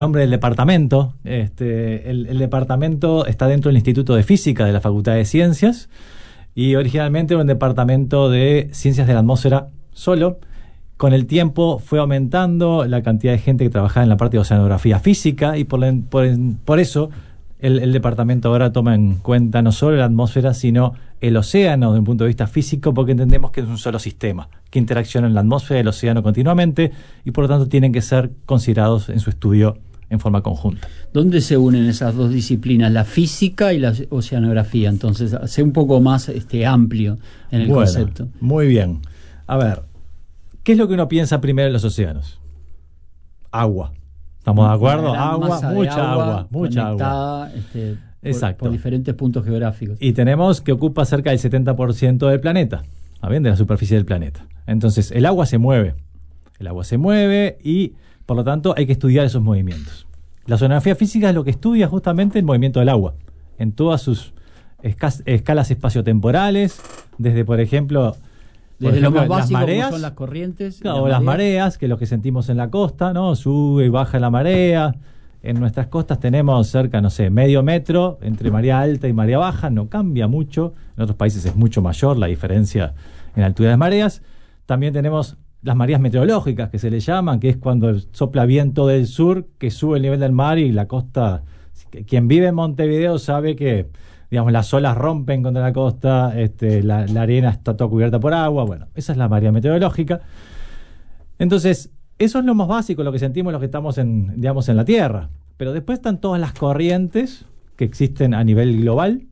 Nombre del departamento. El departamento está dentro del Instituto de Física de la Facultad de Ciencias y originalmente era un departamento de Ciencias de la Atmósfera solo. Con el tiempo fue aumentando la cantidad de gente que trabajaba en la parte de oceanografía física y por eso el departamento ahora toma en cuenta no solo la atmósfera, sino el océano desde un punto de vista físico, porque entendemos que es un solo sistema, que interacciona en la atmósfera y el océano continuamente y por lo tanto tienen que ser considerados en su estudio en forma conjunta. ¿Dónde se unen esas dos disciplinas, la física y la oceanografía? Entonces, sea un poco más amplio en el concepto. Muy bien. A ver, ¿qué es lo que uno piensa primero en los océanos? Agua. ¿Estamos de acuerdo? Mucha agua. Exacto. Por diferentes puntos geográficos. Y tenemos que ocupa cerca del 70% del planeta, ¿bien? De la superficie del planeta. Entonces, el agua se mueve. El agua se mueve y, por lo tanto, hay que estudiar esos movimientos. La oceanografía física es lo que estudia justamente el movimiento del agua, en todas sus escalas espaciotemporales, desde, por ejemplo, lo más básico, las mareas, como son las corrientes. Claro, las mareas, que es lo que sentimos en la costa, ¿no? Sube y baja la marea. En nuestras costas tenemos cerca, medio metro entre marea alta y marea baja, no cambia mucho. En otros países es mucho mayor la diferencia en altura de las mareas. También tenemos las mareas meteorológicas, que se le llaman, que es cuando sopla viento del sur, que sube el nivel del mar y la costa. Quien vive en Montevideo sabe que, digamos, las olas rompen contra la costa, la arena está toda cubierta por agua. Bueno, esa es la marea meteorológica. Entonces, eso es lo más básico, lo que sentimos los que estamos en la Tierra. Pero después están todas las corrientes que existen a nivel global,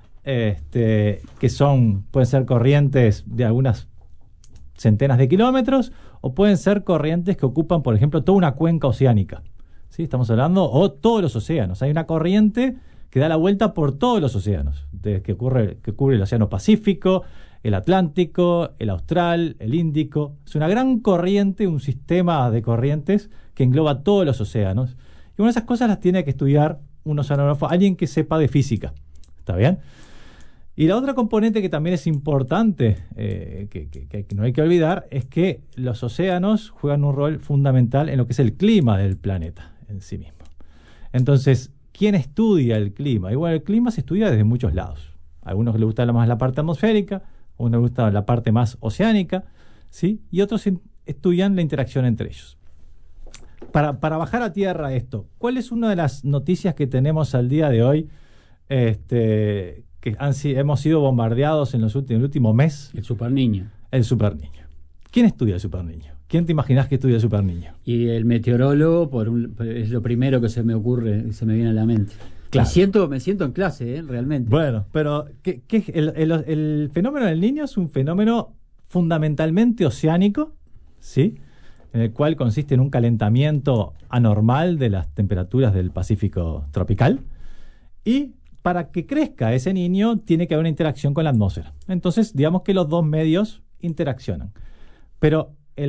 que pueden ser corrientes de algunas centenas de kilómetros, o pueden ser corrientes que ocupan, por ejemplo, toda una cuenca oceánica. ¿Sí? Estamos hablando, o todos los océanos. Hay una corriente que da la vuelta por todos los océanos, que cubre el Océano Pacífico, el Atlántico, el Austral, el Índico. Es una gran corriente, un sistema de corrientes que engloba todos los océanos. Y una de esas cosas las tiene que estudiar un oceanógrafo, alguien que sepa de física. ¿Está bien? Y la otra componente que también es importante, que no hay que olvidar, es que los océanos juegan un rol fundamental en lo que es el clima del planeta en sí mismo. Entonces, ¿quién estudia el clima? Y bueno, el clima se estudia desde muchos lados. A algunos les gusta más la parte atmosférica, a unos les gusta la parte más oceánica, ¿sí? Y otros estudian la interacción entre ellos. Para bajar a tierra esto, ¿cuál es una de las noticias que tenemos al día de hoy que hemos sido bombardeados en el último mes? El superniño. El superniño. ¿Quién estudia el superniño? ¿Quién te imaginás que estudia el superniño? Y el meteorólogo es lo primero que se me ocurre, se me viene a la mente. Claro. Me siento en clase, realmente. Bueno, pero el fenómeno del Niño es un fenómeno fundamentalmente oceánico, ¿sí? En el cual consiste en un calentamiento anormal de las temperaturas del Pacífico tropical. Y para que crezca ese niño tiene que haber una interacción con la atmósfera. Entonces, digamos que los dos medios interaccionan. Pero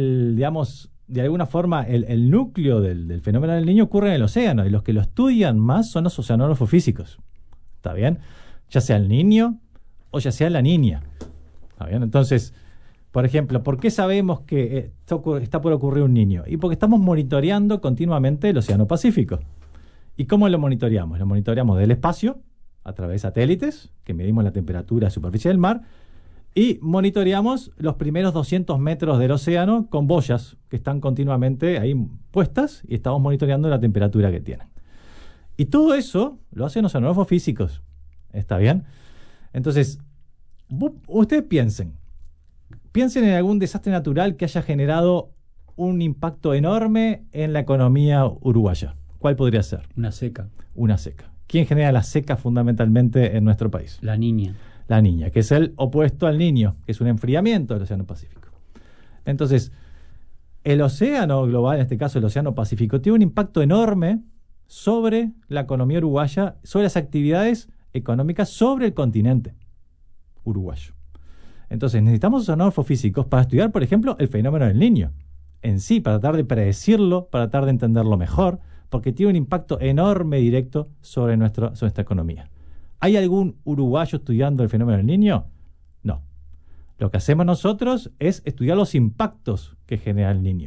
de alguna forma, el núcleo del fenómeno del Niño ocurre en el océano, y los que lo estudian más son los oceanógrafos físicos. ¿Está bien? Ya sea el niño o ya sea la niña. ¿Está bien? Entonces, por ejemplo, ¿por qué sabemos que está por ocurrir un niño? Y porque estamos monitoreando continuamente el Océano Pacífico. ¿Y cómo lo monitoreamos? Lo monitoreamos del espacio, a través de satélites, que medimos la temperatura de superficie del mar, y monitoreamos los primeros 200 metros del océano con boyas que están continuamente ahí puestas y estamos monitoreando la temperatura que tienen. Y todo eso lo hacen oceanógrafos físicos. ¿Está bien? Entonces, ustedes piensen en algún desastre natural que haya generado un impacto enorme en la economía uruguaya. ¿Cuál podría ser? Una seca. Una seca. ¿Quién genera la seca fundamentalmente en nuestro país? La niña. La niña, que es el opuesto al Niño, que es un enfriamiento del Océano Pacífico. Entonces, el océano global, en este caso el Océano Pacífico, tiene un impacto enorme sobre la economía uruguaya, sobre las actividades económicas, sobre el continente uruguayo. Entonces, necesitamos oceanógrafos físicos para estudiar, por ejemplo, el fenómeno del Niño en sí, para tratar de predecirlo, para tratar de entenderlo mejor, porque tiene un impacto enorme directo sobre nuestra economía. ¿Hay algún uruguayo estudiando el fenómeno del Niño? No. Lo que hacemos nosotros es estudiar los impactos que genera el Niño.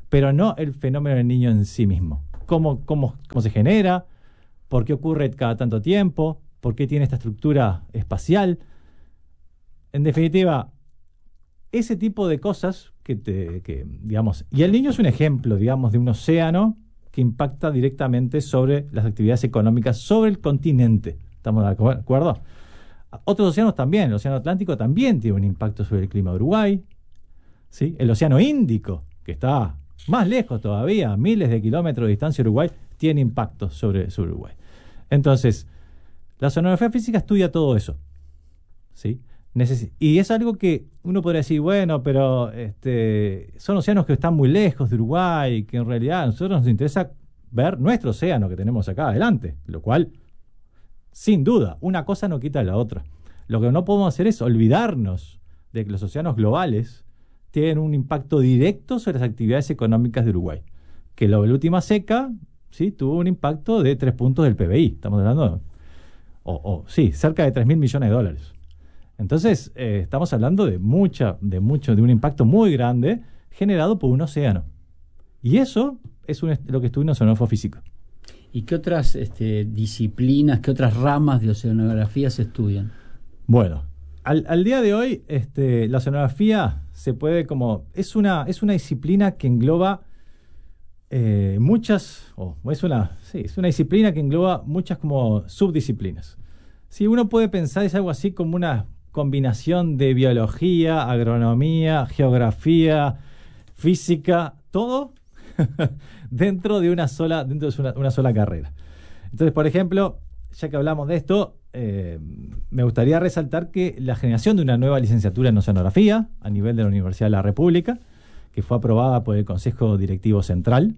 pero no el fenómeno del niño en sí mismo. ¿Cómo se genera? ¿Por qué ocurre cada tanto tiempo? ¿Por qué tiene esta estructura espacial? En definitiva, ese tipo de cosas digamos, y el niño es un ejemplo, digamos, de un océano que impacta directamente sobre las actividades económicas sobre el continente. ¿Estamos de acuerdo? Otros océanos también, el océano Atlántico también tiene un impacto sobre el clima de Uruguay, ¿sí? El océano Índico, que está más lejos todavía, a miles de kilómetros de distancia de Uruguay, tiene impacto sobre Uruguay. Entonces, la oceanografía física estudia todo eso, ¿sí? Y es algo que uno podría decir, bueno, pero son océanos que están muy lejos de Uruguay, que en realidad a nosotros nos interesa ver nuestro océano que tenemos acá adelante, lo cual, sin duda, una cosa no quita la otra. Lo que no podemos hacer es olvidarnos de que los océanos globales tienen un impacto directo sobre las actividades económicas de Uruguay. Que la última seca, sí, tuvo un impacto de 3 puntos del PBI. Estamos hablando, sí, cerca de 3.000 millones de dólares. Entonces, estamos hablando de un impacto muy grande generado por un océano. Y eso es lo que estudia un oceanógrafo físico. ¿Y qué otras disciplinas, qué otras ramas de oceanografía se estudian? Bueno, al día de hoy, la oceanografía se puede es una disciplina que engloba es una disciplina que engloba muchas como subdisciplinas. Si uno puede pensar, es algo así como una combinación de biología, agronomía, geografía, física, todo dentro de una sola carrera. Entonces, por ejemplo, ya que hablamos de esto, me gustaría resaltar que la generación de una nueva licenciatura en oceanografía a nivel de la Universidad de la República, que fue aprobada por el Consejo Directivo Central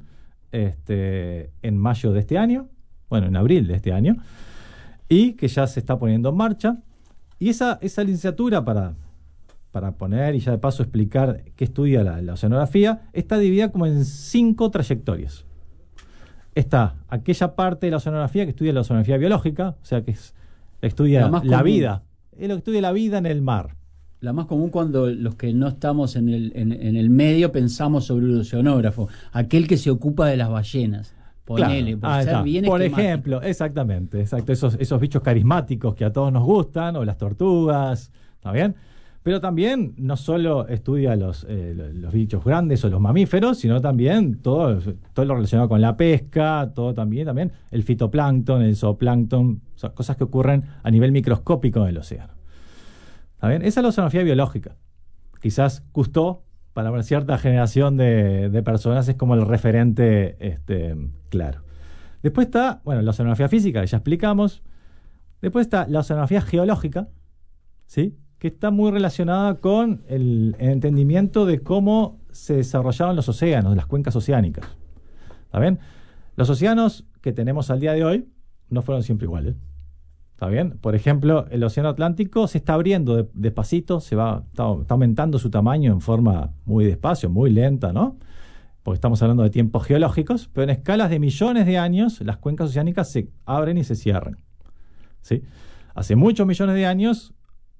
en mayo de este año, en abril de este año, y que ya se está poniendo en marcha. Y esa licenciatura, para poner y ya de paso explicar qué estudia la oceanografía, está dividida como en 5 trayectorias. Está aquella parte de la oceanografía que estudia la oceanografía biológica, o sea que estudia la vida. Es lo que estudia la vida en el mar. La más común cuando los que no estamos en el medio pensamos sobre un oceanógrafo, aquel que se ocupa de las ballenas. Ponele, claro. Por ejemplo, exacto, esos bichos carismáticos que a todos nos gustan, o las tortugas, ¿está bien? Pero también no solo estudia los bichos grandes o los mamíferos, sino también todo lo relacionado con la pesca, todo también el fitoplancton, el zooplancton, o sea, cosas que ocurren a nivel microscópico en el océano. ¿Está bien? Esa es la oceanografía biológica. Quizás Cousteau, para una cierta generación de personas, es como el referente claro. Después está, la oceanografía física, que ya explicamos. Después está la oceanografía geológica, ¿sí?, que está muy relacionada con el entendimiento de cómo se desarrollaron los océanos, las cuencas oceánicas. ¿Está bien? Los océanos que tenemos al día de hoy no fueron siempre iguales. ¿Está bien? Por ejemplo, el océano Atlántico se está abriendo despacito, está aumentando su tamaño en forma muy despacio, muy lenta, ¿no? Porque estamos hablando de tiempos geológicos, pero en escalas de millones de años las cuencas oceánicas se abren y se cierran, ¿sí? Hace muchos millones de años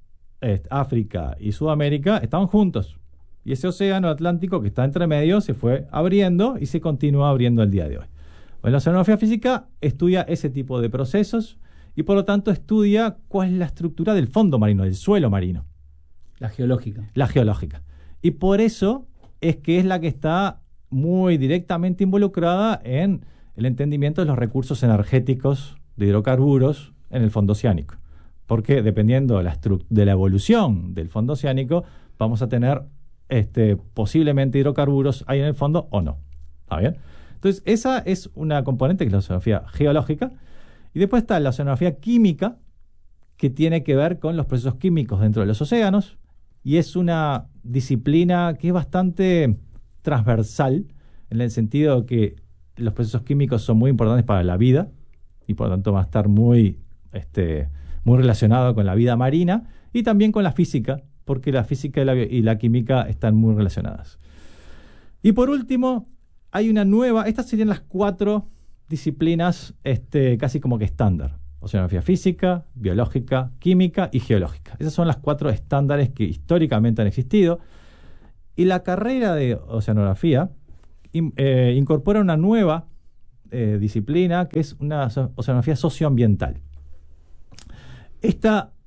África y Sudamérica estaban juntos, y ese océano Atlántico que está entre medio se fue abriendo y se continúa abriendo el día de hoy. La oceanografía física estudia ese tipo de procesos y por lo tanto estudia cuál es la estructura del fondo marino, del suelo marino. La geológica. La geológica. Y por eso es que es la que está muy directamente involucrada en el entendimiento de los recursos energéticos de hidrocarburos en el fondo oceánico. Porque dependiendo de la evolución del fondo oceánico, vamos a tener posiblemente hidrocarburos ahí en el fondo o no. ¿Está bien? Entonces, esa es una componente que es la oceanografía geológica. Y después está la oceanografía química, que tiene que ver con los procesos químicos dentro de los océanos. Y es una disciplina que es bastante transversal, en el sentido de que los procesos químicos son muy importantes para la vida, y por lo tanto va a estar muy relacionado con la vida marina y también con la física, porque la física y la química están muy relacionadas. Y por último, hay una nueva, estas serían las 4 disciplinas casi como que estándar: oceanografía física, biológica, química y geológica. Esas son las 4 estándares que históricamente han existido. Y la carrera de oceanografía incorpora una nueva disciplina que es una oceanografía socioambiental. Esta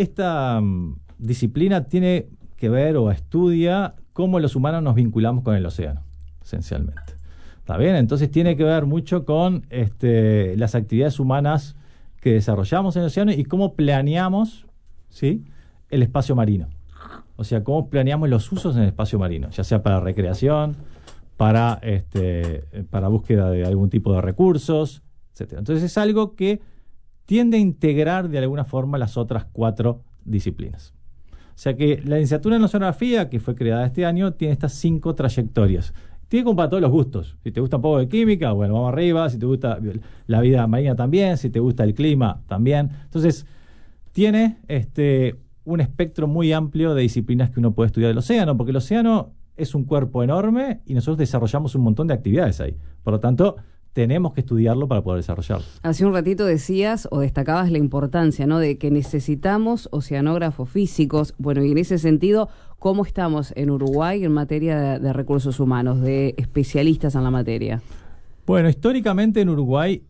disciplina tiene que ver o estudia cómo los humanos nos vinculamos con el océano, esencialmente. ¿Está bien? Entonces tiene que ver mucho con las actividades humanas que desarrollamos en el océano y cómo planeamos, ¿sí?, el espacio marino. O sea, cómo planeamos los usos en el espacio marino, ya sea para recreación, para búsqueda de algún tipo de recursos, etc. Entonces es algo que tiende a integrar de alguna forma las otras 4 disciplinas. O sea que la licenciatura en oceanografía, que fue creada este año, tiene estas 5 trayectorias. Tiene como para todos los gustos. Si te gusta un poco de química, bueno, vamos arriba. Si te gusta la vida marina también. Si te gusta el clima también. Entonces, tiene un espectro muy amplio de disciplinas que uno puede estudiar del océano, porque el océano es un cuerpo enorme y nosotros desarrollamos un montón de actividades ahí. Por lo tanto, tenemos que estudiarlo para poder desarrollarlo. Hace un ratito decías o destacabas la importancia, ¿no?, de que necesitamos oceanógrafos físicos. Bueno, y en ese sentido, ¿cómo estamos en Uruguay en materia de recursos humanos, de especialistas en la materia? Bueno, históricamente en Uruguay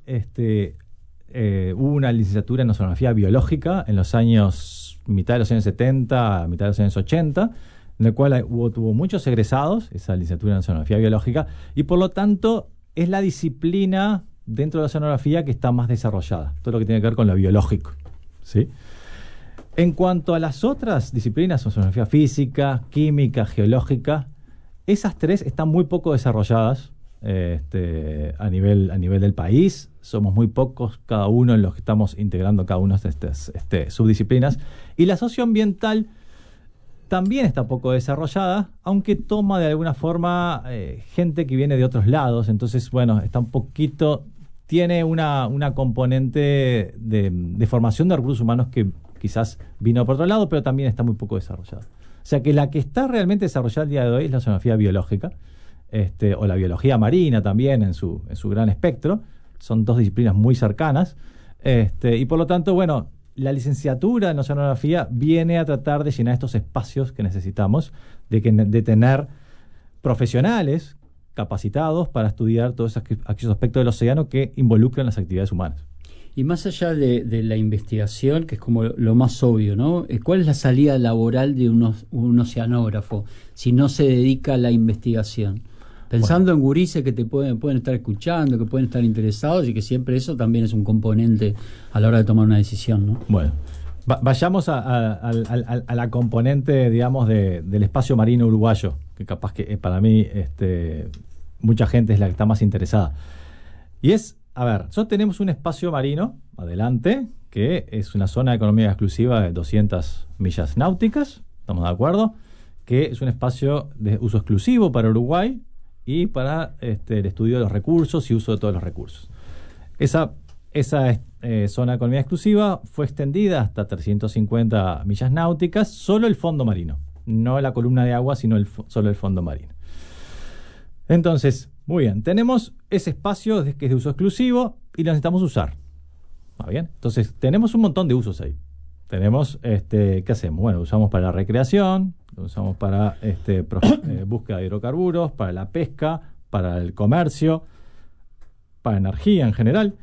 hubo una licenciatura en oceanografía biológica en los años, mitad de los años 70, mitad de los años 80, en la cual tuvo muchos egresados, esa licenciatura en oceanografía biológica, y por lo tanto es la disciplina dentro de la oceanografía que está más desarrollada, todo lo que tiene que ver con lo biológico, ¿sí? En cuanto a las otras disciplinas, oceanografía física, química, geológica, esas 3 están muy poco desarrolladas a nivel del país. Somos muy pocos cada uno en los que estamos integrando cada una de estas subdisciplinas. Y la socioambiental también está poco desarrollada, aunque toma de alguna forma gente que viene de otros lados. Entonces, bueno, está un poquito, tiene una componente de formación de recursos humanos que quizás vino por otro lado, pero también está muy poco desarrollada. O sea que la que está realmente desarrollada el día de hoy es la oceanografía biológica, o la biología marina también en su gran espectro. Son 2 disciplinas muy cercanas, y por lo tanto, bueno, la licenciatura en oceanografía viene a tratar de llenar estos espacios que necesitamos, de tener profesionales capacitados para estudiar todos aquellos aspectos del océano que involucran las actividades humanas. Y más allá de la investigación, que es como lo más obvio, ¿no? ¿Cuál es la salida laboral de un oceanógrafo si no se dedica a la investigación? Pensando en gurises que te pueden estar escuchando, que pueden estar interesados, y que siempre eso también es un componente a la hora de tomar una decisión, ¿no? Bueno, vayamos a la componente, digamos, del espacio marino uruguayo, que capaz que para mí mucha gente es la que está más interesada. Y es, a ver, nosotros tenemos un espacio marino, adelante, que es una zona de economía exclusiva de 200 millas náuticas, ¿estamos de acuerdo? Que es un espacio de uso exclusivo para Uruguay y para el estudio de los recursos y uso de todos los recursos. Esa zona de economía exclusiva fue extendida hasta 350 millas náuticas, solo el fondo marino, no la columna de agua, sino solo el fondo marino. Entonces, muy bien, tenemos ese espacio que es de uso exclusivo y lo necesitamos usar. ¿Está bien? Entonces, tenemos un montón de usos ahí. Tenemos, ¿qué hacemos? Bueno, usamos para la recreación, lo usamos para búsqueda de hidrocarburos, para la pesca, para el comercio, para energía en general.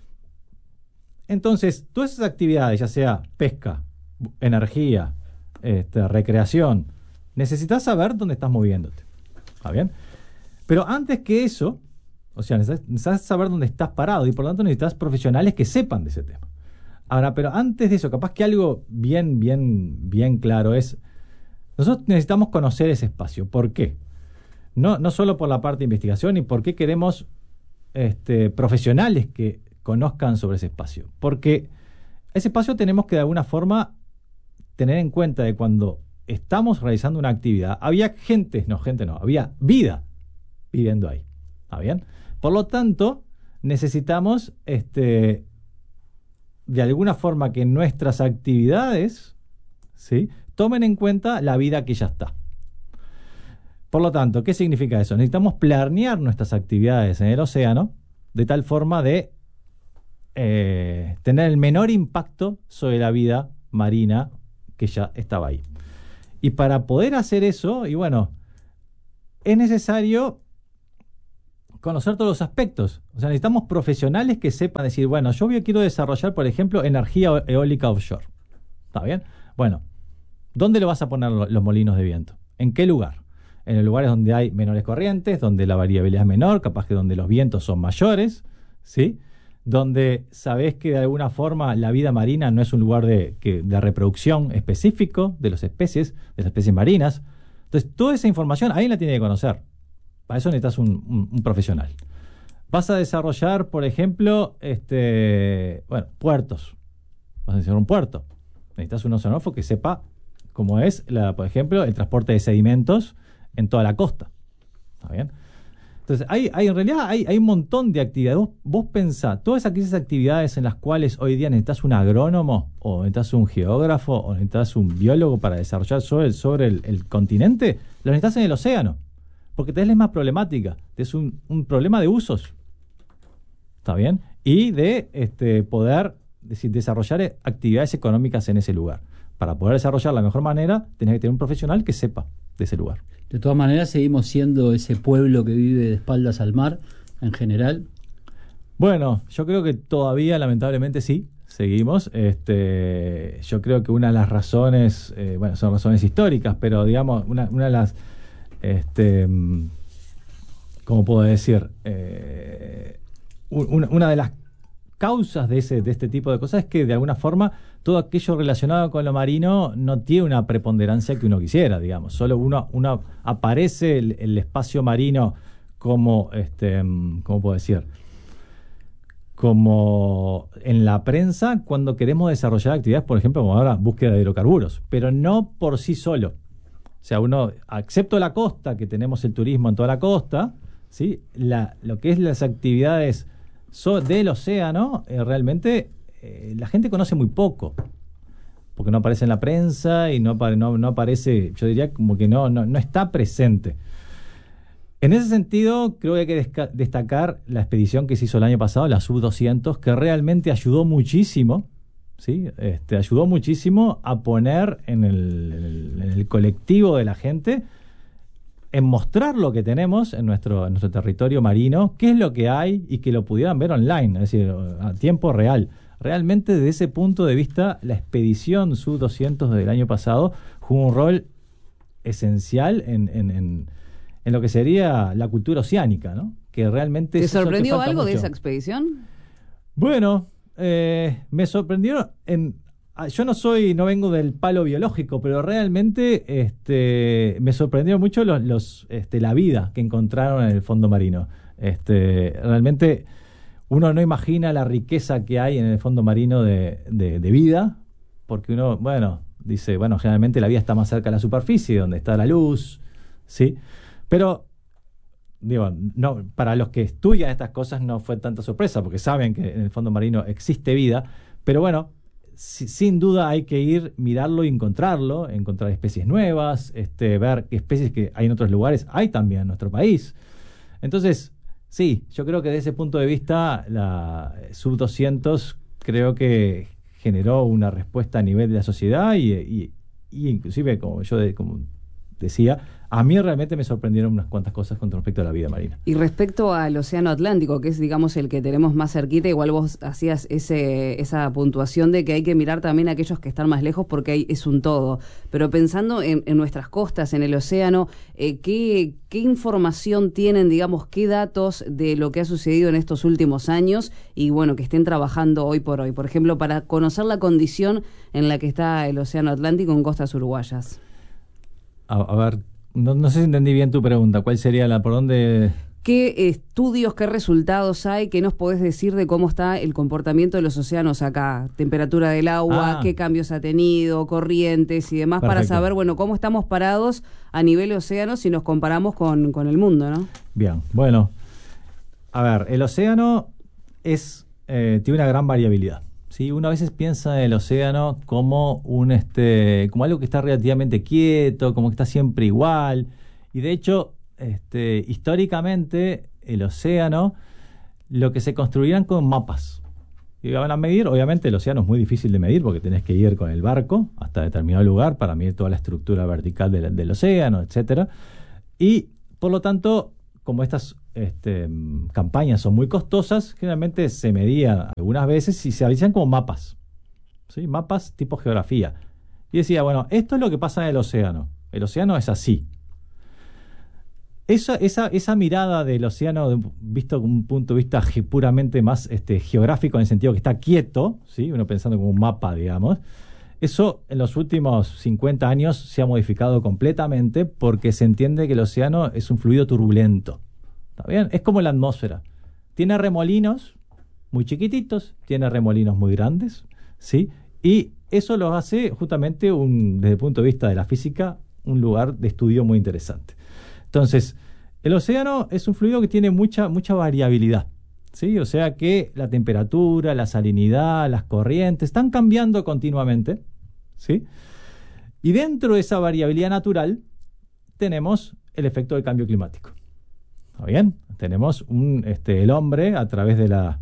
Entonces, todas esas actividades, ya sea pesca, energía, recreación, necesitas saber dónde estás moviéndote. ¿Está bien? Pero antes que eso, o sea, necesitas saber dónde estás parado y por lo tanto necesitas profesionales que sepan de ese tema. Ahora, pero antes de eso, capaz que algo bien claro es, nosotros necesitamos conocer ese espacio. ¿Por qué? No solo por la parte de investigación y por qué queremos profesionales que conozcan sobre ese espacio. Porque ese espacio tenemos que de alguna forma tener en cuenta de cuando estamos realizando una actividad, había había vida viviendo ahí. ¿Está bien? Por lo tanto, necesitamos de alguna forma que nuestras actividades, ¿sí?, tomen en cuenta la vida que ya está. Por lo tanto, ¿qué significa eso? Necesitamos planear nuestras actividades en el océano de tal forma de tener el menor impacto sobre la vida marina que ya estaba ahí. Y para poder hacer eso, y bueno, es necesario conocer todos los aspectos. O sea, necesitamos profesionales que sepan decir, bueno, quiero desarrollar, por ejemplo, energía eólica offshore. ¿Está bien? Bueno, ¿dónde le vas a poner los molinos de viento? ¿En qué lugar? En los lugares donde hay menores corrientes, donde la variabilidad es menor, capaz que donde los vientos son mayores, ¿sí? Donde sabés que de alguna forma la vida marina no es un lugar de reproducción específico de las especies marinas. Entonces, toda esa información alguien la tiene que conocer. Para eso necesitas un profesional. Vas a desarrollar, por ejemplo, puertos. Vas a desarrollar un puerto. Necesitas un oceanógrafo que sepa cómo es, por ejemplo, el transporte de sedimentos en toda la costa. ¿Está bien? Entonces, en realidad hay un montón de actividades. Vos pensá, todas aquellas actividades en las cuales hoy día necesitas un agrónomo, o necesitas un geógrafo, o necesitas un biólogo para desarrollar sobre el continente, lo necesitas en el océano. Porque tenés la misma problemática. Es un problema de usos. ¿Está bien? Y de poder desarrollar actividades económicas en ese lugar. Para poder desarrollar de la mejor manera, tenés que tener un profesional que sepa de ese lugar. De todas maneras, seguimos siendo ese pueblo que vive de espaldas al mar, en general. Bueno, yo creo que todavía, lamentablemente, sí, seguimos. Yo creo que una de las razones, son razones históricas, pero digamos, una de las, ¿cómo puedo decir? Una de las causas de este tipo de cosas es que de alguna forma todo aquello relacionado con lo marino no tiene una preponderancia que uno quisiera, digamos. Solo uno aparece el espacio marino como, ¿cómo puedo decir? Como en la prensa cuando queremos desarrollar actividades, por ejemplo, como ahora búsqueda de hidrocarburos, pero no por sí solo. O sea, excepto la costa, que tenemos el turismo en toda la costa, ¿sí? Lo que es las actividades del océano, realmente la gente conoce muy poco, porque no aparece en la prensa y no aparece, yo diría como que no está presente. En ese sentido, creo que hay que destacar la expedición que se hizo el año pasado, la Sub-200, que realmente ayudó muchísimo, ¿sí? Ayudó muchísimo a poner en el colectivo de la gente, en mostrar lo que tenemos en nuestro territorio marino, qué es lo que hay y que lo pudieran ver online, es decir, a tiempo real. Realmente, desde ese punto de vista, la expedición Sub-200 del año pasado jugó un rol esencial en lo que sería la cultura oceánica, ¿no? Que realmente ¿Te sorprendió algo mucho de esa expedición? Bueno, me sorprendió yo no vengo del palo biológico, pero realmente me sorprendió mucho la vida que encontraron en el fondo marino. Realmente uno no imagina la riqueza que hay en el fondo marino de vida, porque uno, dice, generalmente la vida está más cerca de la superficie, donde está la luz, ¿sí? Pero no, para los que estudian estas cosas no fue tanta sorpresa, porque saben que en el fondo marino existe vida, pero sin duda hay que ir, mirarlo y encontrar especies nuevas, ver qué especies que hay en otros lugares, hay también en nuestro país. Entonces, sí, yo creo que desde ese punto de vista, la Sub-200 creo que generó una respuesta a nivel de la sociedad y inclusive, como decía, a mí realmente me sorprendieron unas cuantas cosas con respecto a la vida marina. Y respecto al Océano Atlántico, que es, digamos, el que tenemos más cerquita, igual vos hacías esa puntuación de que hay que mirar también a aquellos que están más lejos porque es un todo. Pero pensando en nuestras costas, en el océano, ¿qué información tienen, digamos, qué datos de lo que ha sucedido en estos últimos años y, que estén trabajando hoy por hoy? Por ejemplo, para conocer la condición en la que está el Océano Atlántico en costas uruguayas. A ver, no sé si entendí bien tu pregunta. ¿Cuál sería por dónde? ¿Qué estudios, qué resultados hay? ¿Qué nos podés decir de cómo está el comportamiento de los océanos acá? Temperatura del agua, qué cambios ha tenido, corrientes y demás, perfecto, para saber, cómo estamos parados a nivel océano si nos comparamos con el mundo, ¿no? Bien, a ver, el océano tiene una gran variabilidad. Sí, uno a veces piensa en el océano como como algo que está relativamente quieto, como que está siempre igual. Y de hecho, históricamente, el océano, lo que se construían con mapas. Y van a medir, obviamente el océano es muy difícil de medir porque tenés que ir con el barco hasta determinado lugar para medir toda la estructura vertical del océano, etcétera. Y por lo tanto, como estas campañas son muy costosas, generalmente se medían algunas veces y se hacían como mapas, ¿sí? Mapas tipo geografía. Y decía, bueno, esto es lo que pasa en el océano. El océano es así. Esa mirada del océano, visto con un punto de vista puramente más geográfico, en el sentido que está quieto, ¿sí? Uno pensando como un mapa, digamos, eso en los últimos 50 años se ha modificado completamente porque se entiende que el océano es un fluido turbulento. ¿Está bien? Es como la atmósfera. Tiene remolinos muy chiquititos, tiene remolinos muy grandes, ¿sí? Y eso los hace justamente, desde el punto de vista de la física, un lugar de estudio muy interesante. Entonces, el océano es un fluido que tiene mucha variabilidad, ¿sí? O sea que la temperatura, la salinidad, las corrientes están cambiando continuamente, ¿sí? Y dentro de esa variabilidad natural tenemos el efecto del cambio climático. ¿Está bien? Tenemos el hombre, a través de la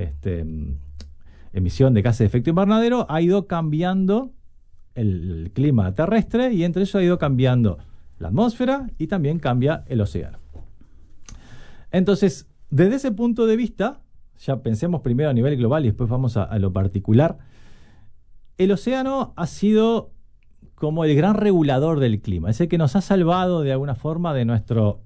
emisión de gases de efecto invernadero, ha ido cambiando el clima terrestre, y entre eso ha ido cambiando la atmósfera y también cambia el océano. Entonces, desde ese punto de vista, ya pensemos primero a nivel global y después vamos a lo particular. El océano ha sido como el gran regulador del clima, es el que nos ha salvado de alguna forma de nuestras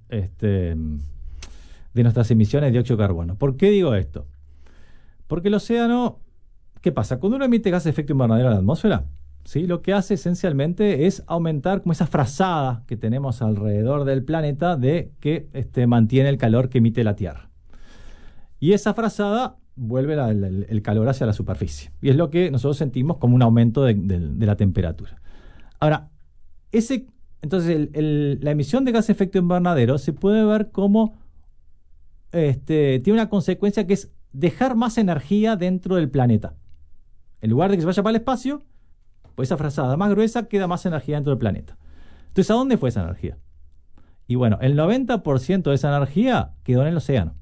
emisiones de dióxido de carbono. ¿Por qué digo esto? Porque el océano, ¿qué pasa? Cuando uno emite gases de efecto invernadero a la atmósfera, ¿sí? Lo que hace esencialmente es aumentar como esa frazada que tenemos alrededor del planeta de que mantiene el calor que emite la Tierra. Y esa frazada vuelve el calor hacia la superficie. Y es lo que nosotros sentimos como un aumento de la temperatura. Ahora, entonces la emisión de gases de efecto invernadero se puede ver como tiene una consecuencia que es dejar más energía dentro del planeta. En lugar de que se vaya para el espacio, pues esa frazada más gruesa queda más energía dentro del planeta. Entonces, ¿a dónde fue esa energía? Y bueno, el 90% de esa energía quedó en el océano.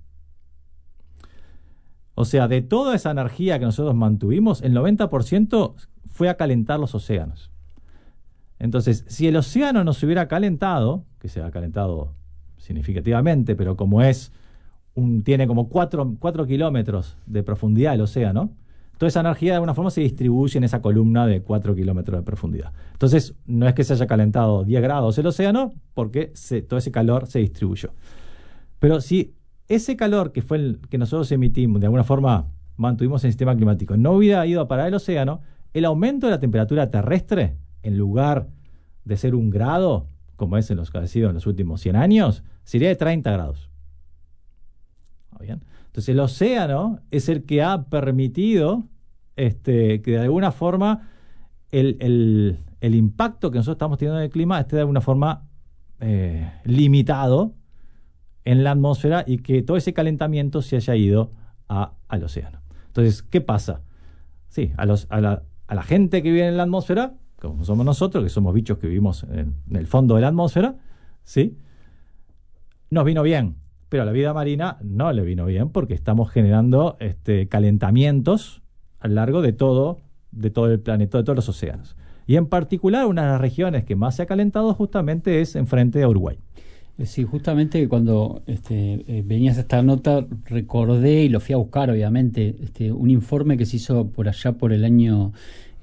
O sea, de toda esa energía que nosotros mantuvimos, el 90% fue a calentar los océanos. Entonces, si el océano no se hubiera calentado, que se ha calentado significativamente, pero como tiene como 4 kilómetros de profundidad el océano, toda esa energía de alguna forma se distribuye en esa columna de 4 kilómetros de profundidad. Entonces, no es que se haya calentado 10 grados el océano, porque todo ese calor se distribuyó. Pero si ese calor que fue el que nosotros emitimos, de alguna forma mantuvimos en el sistema climático, no hubiera ido a parar el océano, el aumento de la temperatura terrestre, en lugar de ser 1 grado, como es en los que ha sido en los últimos 100 años, sería de 30 grados. ¿Bien? Entonces el océano es el que ha permitido que de alguna forma el impacto que nosotros estamos teniendo en el clima esté de alguna forma limitado en la atmósfera y que todo ese calentamiento se haya ido al océano. Entonces, ¿qué pasa? Sí, a la gente que vive en la atmósfera, como somos nosotros, que somos bichos que vivimos en el fondo de la atmósfera, ¿sí? Nos vino bien. Pero a la vida marina no le vino bien porque estamos generando calentamientos a lo largo de todo el planeta, de todos los océanos. Y en particular, una de las regiones que más se ha calentado justamente es enfrente a Uruguay. Sí, justamente cuando venías a esta nota recordé, y lo fui a buscar obviamente, un informe que se hizo por allá por el año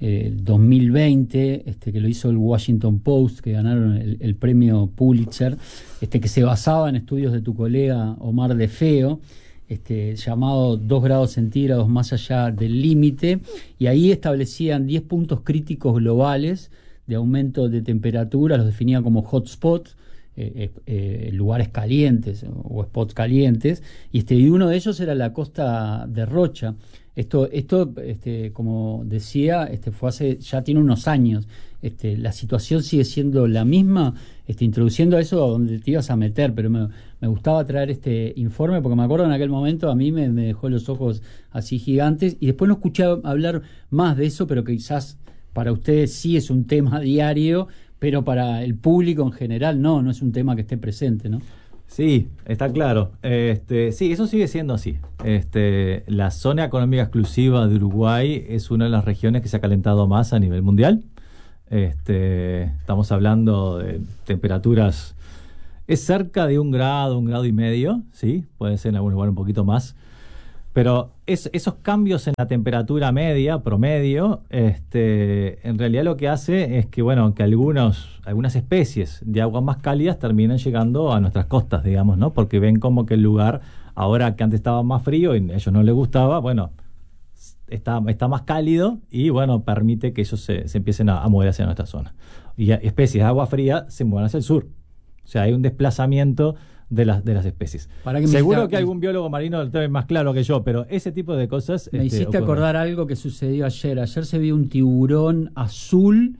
2020, que lo hizo el Washington Post, que ganaron el premio Pulitzer, que se basaba en estudios de tu colega Omar De Feo, llamado 2 grados centígrados más allá del límite, y ahí establecían 10 puntos críticos globales de aumento de temperatura, los definían como hotspots, lugares calientes o spots calientes, y uno de ellos era la costa de Rocha. Esto como decía, ya tiene unos años. La situación sigue siendo la misma, introduciendo a eso a donde te ibas a meter, pero me gustaba traer este informe porque me acuerdo en aquel momento a mí me dejó los ojos así gigantes, y después no escuché hablar más de eso, pero que quizás para ustedes sí es un tema diario, pero para el público en general no es un tema que esté presente, ¿no? Sí, está claro. Sí, eso sigue siendo así. La zona económica exclusiva de Uruguay es una de las regiones que se ha calentado más a nivel mundial. Estamos hablando de temperaturas Es cerca de 1 grado, 1,5 grados, ¿sí? Puede ser en algún lugar un poquito más. Pero esos cambios en la temperatura media, promedio, en realidad lo que hace es que, bueno, que algunas especies de aguas más cálidas terminen llegando a nuestras costas, digamos, ¿no? Porque ven como que el lugar, ahora que antes estaba más frío y a ellos no les gustaba, bueno, está más cálido y, bueno, permite que ellos se empiecen a mover hacia nuestra zona. Y especies de agua fría se mueven hacia el sur. O sea, hay un desplazamiento de las especies. Seguro que algún biólogo marino lo tiene más claro que yo, pero ese tipo de cosas... Me hiciste acordar algo que sucedió ayer. Ayer se vio un tiburón azul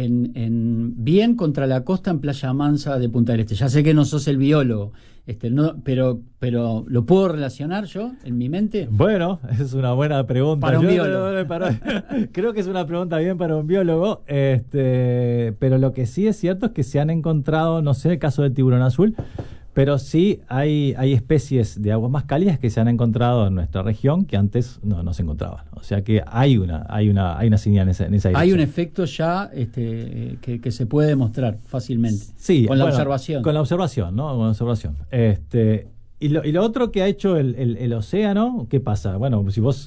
bien contra la costa en Playa Mansa de Punta del Este. Ya sé que no sos el biólogo, pero ¿lo puedo relacionar yo en mi mente? Bueno, es una buena pregunta. Para un biólogo. Creo que es una pregunta bien para un biólogo, pero lo que sí es cierto es que se han encontrado, no sé, el caso del tiburón azul, pero sí hay especies de aguas más cálidas que se han encontrado en nuestra región que antes no se encontraban. O sea que hay una señal en esa dirección. Hay un efecto ya que se puede demostrar fácilmente. Sí, con la observación. Con la observación, ¿no? Con la observación. Y lo otro que ha hecho el océano, ¿qué pasa? Bueno, si vos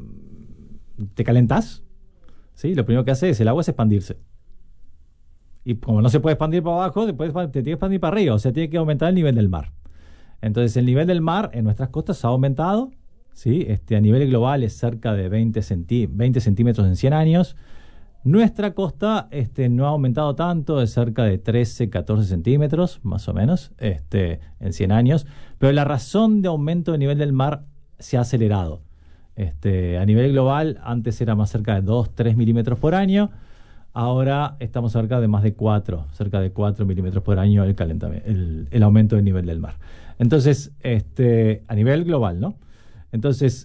te calentás, ¿sí? Lo primero que hace es el agua es expandirse. Y como no se puede expandir para abajo, te tiene que expandir para arriba, o sea, tiene que aumentar el nivel del mar. Entonces, el nivel del mar en nuestras costas ha aumentado, ¿sí? A nivel global es cerca de 20 centímetros en 100 años. Nuestra costa no ha aumentado tanto, es cerca de 13, 14 centímetros, más o menos, en 100 años. Pero la razón de aumento del nivel del mar se ha acelerado. A nivel global, antes era más cerca de 2, 3 milímetros por año. Ahora estamos cerca de más de 4 milímetros por año el aumento del nivel del mar. Entonces, a nivel global, ¿no? Entonces,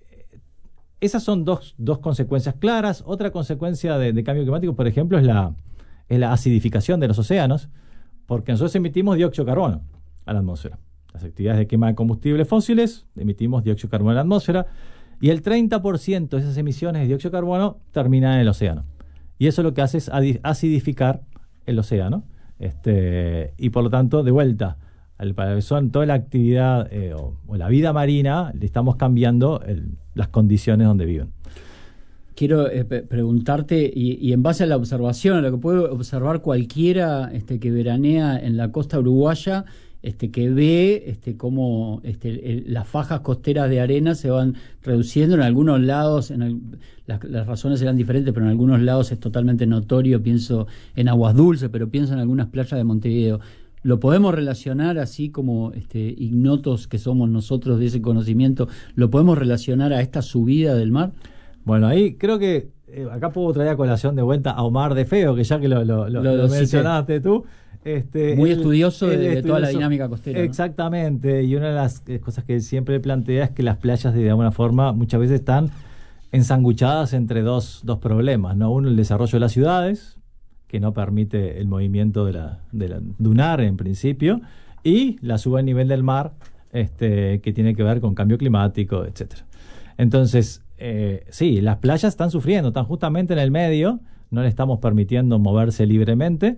esas son dos consecuencias claras. Otra consecuencia de cambio climático, por ejemplo, es la acidificación de los océanos, porque nosotros emitimos dióxido de carbono a la atmósfera. Las actividades de quema de combustibles fósiles, emitimos dióxido de carbono a la atmósfera, y el 30% de esas emisiones de dióxido de carbono terminan en el océano. Y eso lo que hace es acidificar el océano, y por lo tanto, de vuelta, son toda la actividad o la vida marina, le estamos cambiando las condiciones donde viven. Quiero preguntarte, y en base a la observación, a lo que puede observar cualquiera que veranea en la costa uruguaya, que ve cómo las fajas costeras de arena se van reduciendo en algunos lados, las razones serán diferentes, pero en algunos lados es totalmente notorio. Pienso en Aguas Dulces, pero pienso en algunas playas de Montevideo. ¿Lo podemos relacionar, así como ignotos que somos nosotros de ese conocimiento, lo podemos relacionar a esta subida del mar? Bueno, ahí creo que acá puedo traer a colación de vuelta a Omar de Feo, que ya que lo mencionaste tú. Muy estudioso de toda la dinámica costera, ¿no? Exactamente, y una de las cosas que siempre plantea es que las playas de alguna forma muchas veces están ensanguchadas entre dos problemas, ¿no? Uno, el desarrollo de las ciudades, que no permite el movimiento de la dunar en principio, y la suba del nivel del mar, que tiene que ver con cambio climático, etcétera. Entonces, sí, las playas están sufriendo, están justamente en el medio, no le estamos permitiendo moverse libremente,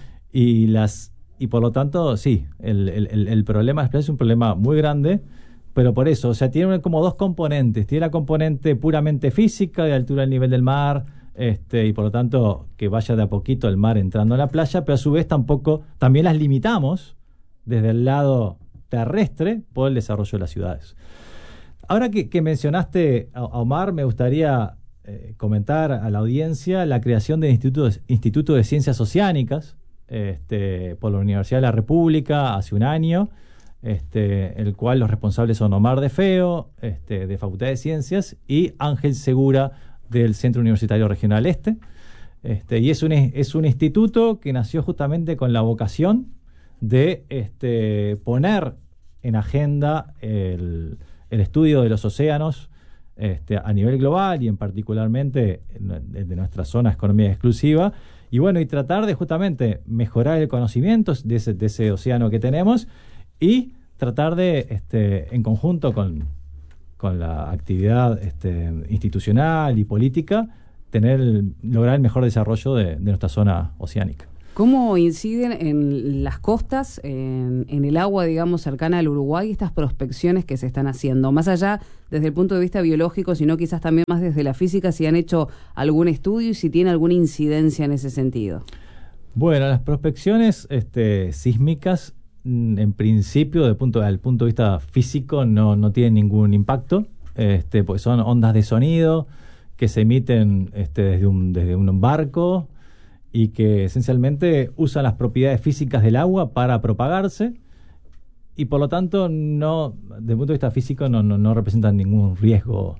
y por lo tanto, sí, el problema de las playas es un problema muy grande, pero por eso, o sea, tiene como dos componentes. Tiene la componente puramente física, de altura del nivel del mar, y por lo tanto que vaya de a poquito el mar entrando a la playa, pero a su vez también las limitamos desde el lado terrestre por el desarrollo de las ciudades. Ahora que mencionaste a Omar, me gustaría comentar a la audiencia la creación del Instituto de Ciencias Oceánicas por la Universidad de la República hace un año, el cual los responsables son Omar de Feo, de Facultad de Ciencias, y Ángel Segura, del Centro Universitario Regional Este. Y es un instituto que nació justamente con la vocación de poner en agenda el estudio de los océanos a nivel global, y en particularmente de nuestra zona económica exclusiva, y bueno, y tratar de justamente mejorar el conocimiento de ese océano que tenemos, y tratar de, en conjunto con la actividad institucional y política, lograr el mejor desarrollo de nuestra zona oceánica. ¿Cómo inciden en las costas, en el agua, digamos, cercana al Uruguay, estas prospecciones que se están haciendo? Más allá desde el punto de vista biológico, sino quizás también más desde la física, si han hecho algún estudio y si tiene alguna incidencia en ese sentido. Bueno, las prospecciones sísmicas, en principio, desde el punto de vista físico, no tienen ningún impacto, porque son ondas de sonido que se emiten desde un barco y que esencialmente usan las propiedades físicas del agua para propagarse, y por lo tanto no, desde el punto de vista físico no representan ningún riesgo,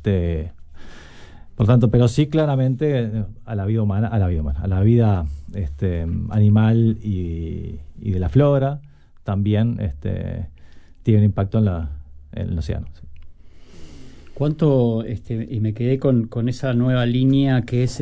por tanto, pero sí claramente a la vida humana, a la vida animal y de la flora también tiene un impacto en el océano. ¿Cuánto, y me quedé con esa nueva línea que es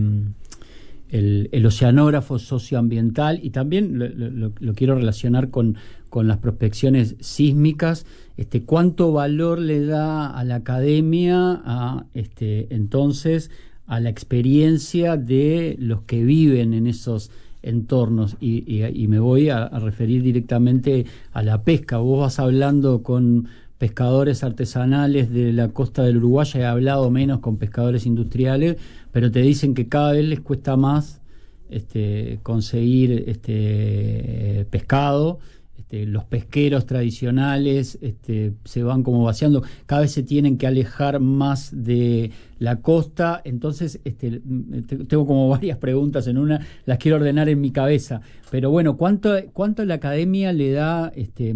el oceanógrafo socioambiental, y también lo quiero relacionar con las prospecciones sísmicas? ¿Cuánto valor le da a la academia entonces a la experiencia de los que viven en esos entornos? Y me voy a referir directamente a la pesca. Vos vas hablando con pescadores artesanales de la costa del Uruguay, he hablado menos con pescadores industriales, pero te dicen que cada vez les cuesta más conseguir pescado. Los pesqueros tradicionales se van como vaciando, cada vez se tienen que alejar más de la costa. Entonces tengo como varias preguntas en una, las quiero ordenar en mi cabeza, pero bueno, ¿cuánto la academia le da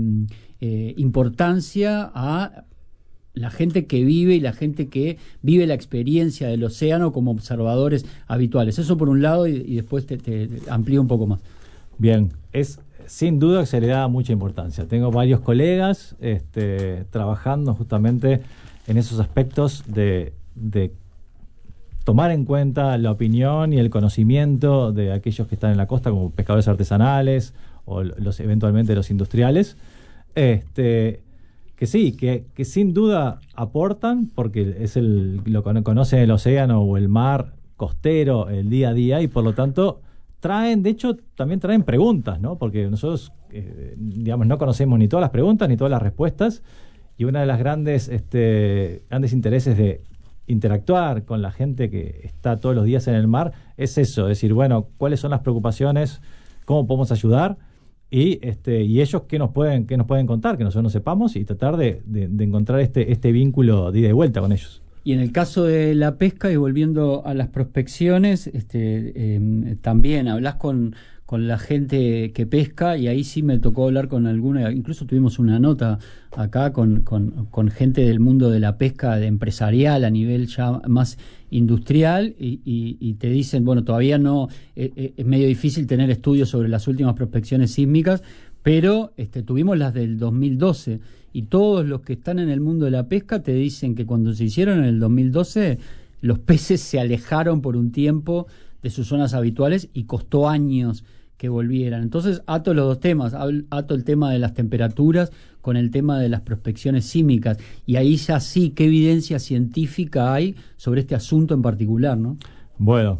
importancia a la gente que vive y la gente que vive la experiencia del océano como observadores habituales? Eso por un lado, y después te amplío un poco más. Bien, es sin duda que se le da mucha importancia. Tengo varios colegas trabajando justamente en esos aspectos de tomar en cuenta la opinión y el conocimiento de aquellos que están en la costa, como pescadores artesanales o eventualmente los industriales, que sí, que sin duda aportan, porque conocen el océano o el mar costero el día a día, y por lo tanto también traen preguntas, ¿no? Porque nosotros, no conocemos ni todas las preguntas ni todas las respuestas, y una de las grandes intereses de interactuar con la gente que está todos los días en el mar es eso, decir, bueno, ¿cuáles son las preocupaciones? ¿Cómo podemos ayudar? Y ellos qué nos pueden contar, que nosotros no sepamos, y tratar de encontrar este vínculo de ida y vuelta con ellos. Y en el caso de la pesca, y volviendo a las prospecciones, también hablas con la gente que pesca, y ahí sí me tocó hablar con alguna, incluso tuvimos una nota acá con gente del mundo de la pesca, de empresarial a nivel ya más industrial, y te dicen, bueno, todavía no, es medio difícil tener estudios sobre las últimas prospecciones sísmicas, pero tuvimos las del 2012, y todos los que están en el mundo de la pesca te dicen que cuando se hicieron en el 2012, los peces se alejaron por un tiempo de sus zonas habituales y costó años que volvieran. Entonces ato los dos temas, ato el tema de las temperaturas con el tema de las prospecciones sísmicas, y ahí ya sí, ¿qué evidencia científica hay sobre este asunto en particular, no? Bueno,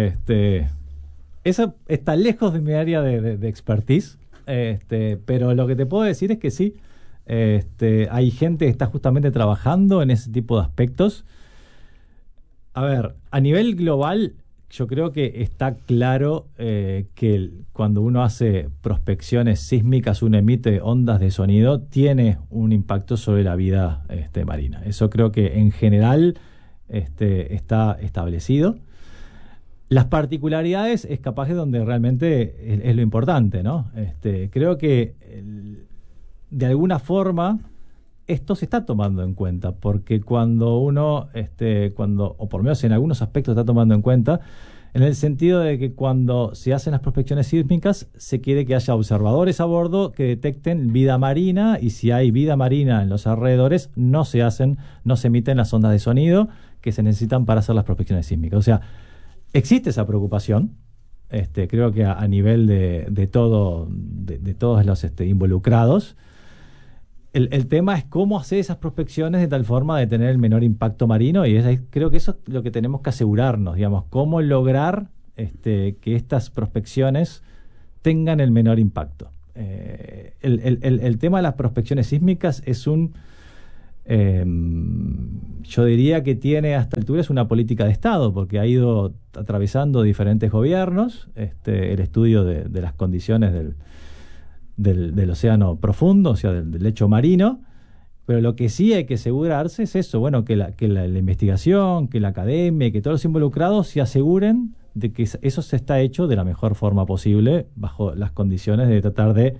esa está lejos de mi área de expertise, pero lo que te puedo decir es que sí, hay gente que está justamente trabajando en ese tipo de aspectos. A ver, a nivel global, yo creo que está claro que cuando uno hace prospecciones sísmicas, uno emite ondas de sonido, tiene un impacto sobre la vida marina. Eso creo que en general está establecido. Las particularidades es capaz de donde realmente es lo importante, ¿no? Creo que de alguna forma esto se está tomando en cuenta, porque cuando uno, o por lo menos en algunos aspectos está tomando en cuenta, en el sentido de que cuando se hacen las prospecciones sísmicas se quiere que haya observadores a bordo que detecten vida marina, y si hay vida marina en los alrededores no se emiten las ondas de sonido que se necesitan para hacer las prospecciones sísmicas. O sea, existe esa preocupación, creo que a nivel de todos los involucrados. El tema es cómo hacer esas prospecciones de tal forma de tener el menor impacto marino, y creo que eso es lo que tenemos que asegurarnos, digamos, cómo lograr que estas prospecciones tengan el menor impacto. El tema de las prospecciones sísmicas es yo diría que tiene hasta alturas una política de Estado, porque ha ido atravesando diferentes gobiernos, el estudio de las condiciones del océano profundo, o sea, del lecho marino. Pero lo que sí hay que asegurarse es eso, bueno, que la investigación, que la academia, que todos los involucrados se aseguren de que eso se está hecho de la mejor forma posible, bajo las condiciones de tratar de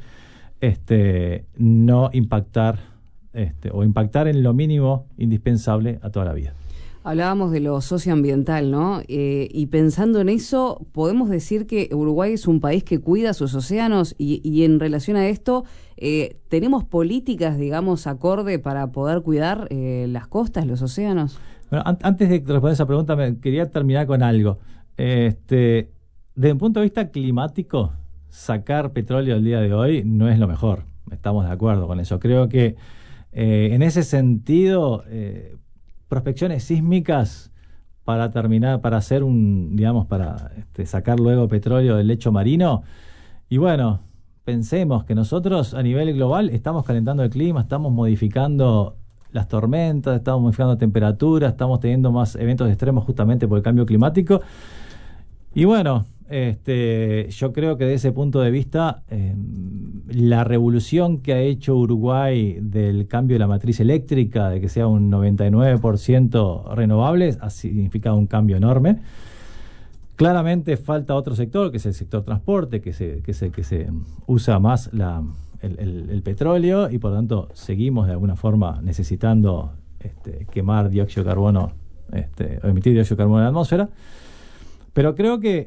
no impactar o impactar en lo mínimo indispensable a toda la vida. Hablábamos de lo socioambiental, ¿no? Y pensando en eso, podemos decir que Uruguay es un país que cuida sus océanos y en relación a esto, ¿tenemos políticas, digamos, acorde para poder cuidar las costas, los océanos? Bueno, antes de responder esa pregunta, quería terminar con algo. Desde un punto de vista climático, sacar petróleo el día de hoy no es lo mejor. Estamos de acuerdo con eso. Creo que en ese sentido... prospecciones sísmicas para hacer para sacar luego petróleo del lecho marino. Y bueno, pensemos que nosotros a nivel global estamos calentando el clima, estamos modificando las tormentas, estamos modificando temperaturas, estamos teniendo más eventos extremos justamente por el cambio climático. Y bueno, yo creo que desde ese punto de vista, la revolución que ha hecho Uruguay del cambio de la matriz eléctrica, de que sea un 99% renovables, ha significado un cambio enorme. Claramente falta otro sector, que es el sector transporte, que se usa más el petróleo, y por lo tanto seguimos de alguna forma necesitando quemar dióxido de carbono, o emitir dióxido de carbono en la atmósfera. Pero creo que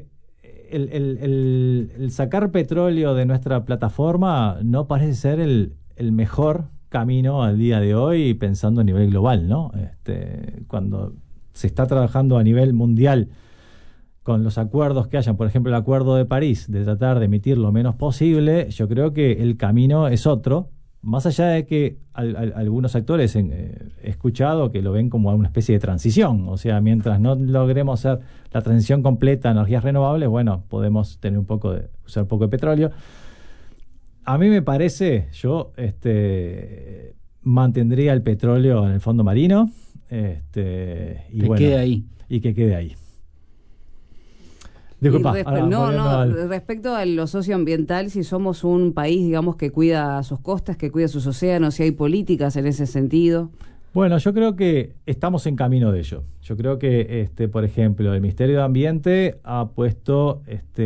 el sacar petróleo de nuestra plataforma no parece ser el mejor camino al día de hoy, pensando a nivel global, ¿no? Cuando se está trabajando a nivel mundial con los acuerdos que hayan, por ejemplo, el Acuerdo de París, de tratar de emitir lo menos posible, yo creo que el camino es otro, más allá de que algunos actores he escuchado que lo ven como una especie de transición. O sea, mientras no logremos hacer la transición completa a energías renovables, bueno, podemos tener usar un poco de petróleo. A mí me parece, yo mantendría el petróleo en el fondo marino, y bueno, quede ahí. Y que quede ahí. Disculpa, respecto a lo socioambiental, si somos un país, digamos, que cuida sus costas, que cuida sus océanos, si hay políticas en ese sentido. Bueno, yo creo que estamos en camino de ello. Yo creo que, por ejemplo, el Ministerio de Ambiente ha puesto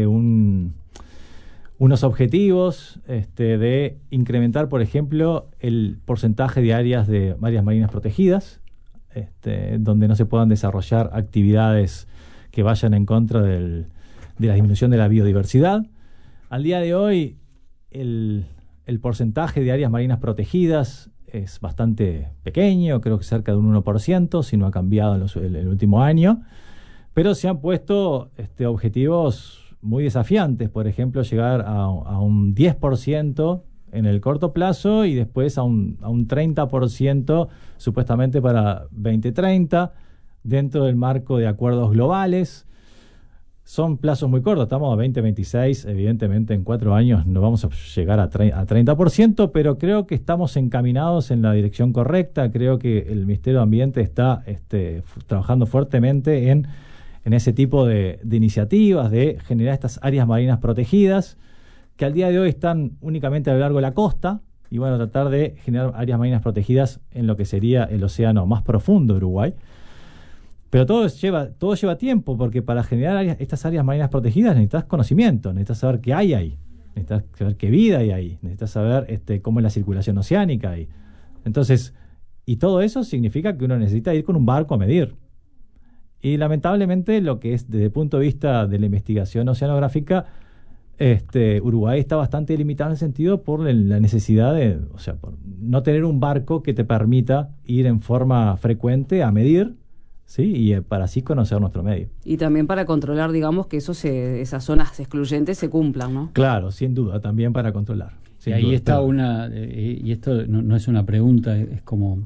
unos objetivos de incrementar, por ejemplo, el porcentaje de áreas marinas protegidas, donde no se puedan desarrollar actividades que vayan en contra de la disminución de la biodiversidad. Al día de hoy, el porcentaje de áreas marinas protegidas es bastante pequeño, creo que cerca de un 1%, si no ha cambiado en el último año, pero se han puesto objetivos muy desafiantes, por ejemplo, llegar a un 10% en el corto plazo y después a un 30% supuestamente para 2030, dentro del marco de acuerdos globales. Son plazos muy cortos, estamos a 2026, evidentemente en 4 años no vamos a llegar a 30%, pero creo que estamos encaminados en la dirección correcta. Creo que el Ministerio de Ambiente está trabajando fuertemente en ese tipo de iniciativas, de generar estas áreas marinas protegidas, que al día de hoy están únicamente a lo largo de la costa, y bueno, tratar de generar áreas marinas protegidas en lo que sería el océano más profundo de Uruguay. Pero todo lleva tiempo, porque para generar estas áreas marinas protegidas necesitas conocimiento, necesitas saber qué hay ahí, necesitas saber qué vida hay ahí, necesitas saber cómo es la circulación oceánica ahí. Entonces, y todo eso significa que uno necesita ir con un barco a medir. Y lamentablemente, lo que es desde el punto de vista de la investigación oceanográfica, Uruguay está bastante limitado en el sentido por la necesidad por no tener un barco que te permita ir en forma frecuente a medir. Sí, y para así conocer nuestro medio. Y también para controlar, digamos, que esas zonas excluyentes se cumplan, ¿no? Claro, sin duda, también para controlar. Y ahí está y esto no es una pregunta, es como